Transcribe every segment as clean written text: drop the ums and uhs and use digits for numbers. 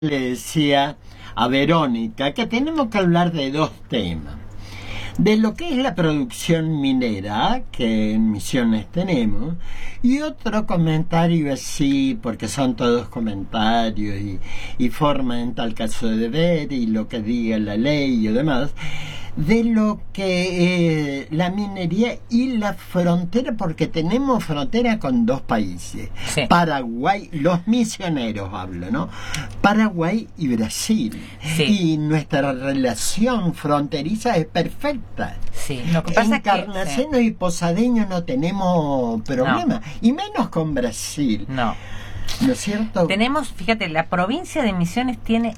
Le decía a Verónica que tenemos que hablar de dos temas. De lo que es la producción minera, que en Misiones tenemos, y otro comentario así, porque son todos comentarios y forma en tal caso de ver, y lo que diga la ley y demás, de lo que la minería y la frontera, porque tenemos frontera con dos países, sí. Paraguay, los misioneros hablo, ¿no? Paraguay y Brasil. Sí. Y nuestra relación fronteriza es perfecta. Sí. Lo que pasa En es que, Carnaceno y Posadeño no tenemos problema, y menos con Brasil. No. ¿No es cierto? Tenemos, fíjate, la provincia de Misiones tiene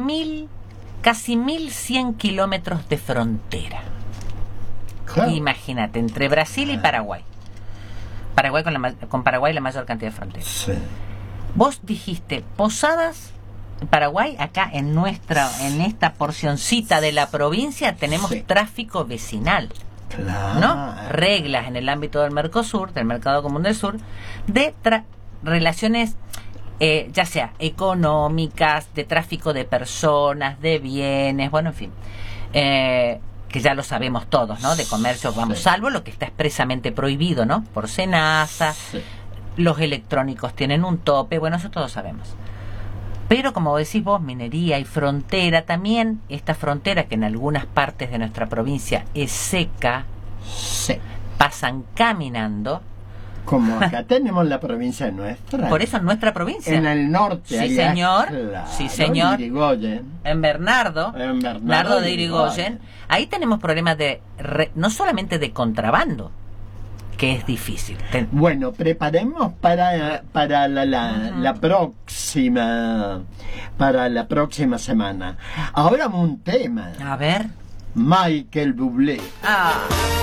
casi 1.100 kilómetros de frontera. Claro. Imagínate, entre Brasil y Paraguay. Paraguay con Paraguay la mayor cantidad de fronteras. Sí. Vos dijiste Posadas, Paraguay, acá en esta porcioncita de la provincia tenemos Sí. tráfico vecinal. Claro. ¿No? Reglas en el ámbito del Mercosur, del Mercado Común del Sur, de relaciones ya sea económicas, de tráfico de personas, de bienes, bueno, en fin, que ya lo sabemos todos, ¿no? De comercio, vamos, Sí. salvo lo que está expresamente prohibido, ¿no? Por SENASA, Sí. los electrónicos tienen un tope, bueno, eso todos sabemos. Pero como decís vos, minería y frontera también, esta frontera que en algunas partes de nuestra provincia es seca, Sí. pasan caminando. Como acá tenemos la provincia nuestra. Por eso en nuestra provincia. En el norte. Sí, allá, señor. claro, Sí, señor. Irigoyen. En Bernardo. En Bernardo de Irigoyen. Ahí tenemos problemas de no solamente de contrabando, que es difícil. Bueno, preparemos para la próxima, para la próxima semana. Ahora un tema. A ver. Michael Bublé. Ah.